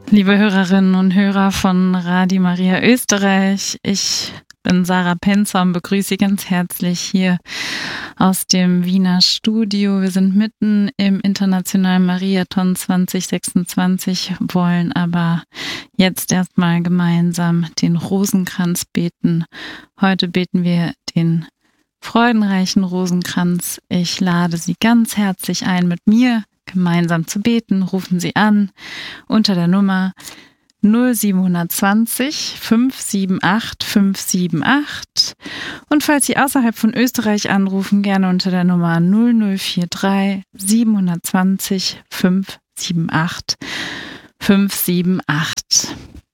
Liebe Hörerinnen und Hörer von Radio Maria Österreich, ich bin Sarah Penzer und begrüße Sie ganz herzlich hier aus dem Wiener Studio. Wir sind mitten im Internationalen Mariathon 2026, wollen aber jetzt erstmal gemeinsam den Rosenkranz beten. Heute beten wir den freudenreichen Rosenkranz. Ich lade Sie ganz herzlich ein, mit mir gemeinsam zu beten. Rufen Sie an unter der Nummer 0720 578 578 und falls Sie außerhalb von Österreich anrufen, gerne unter der Nummer 0043 720 578 578.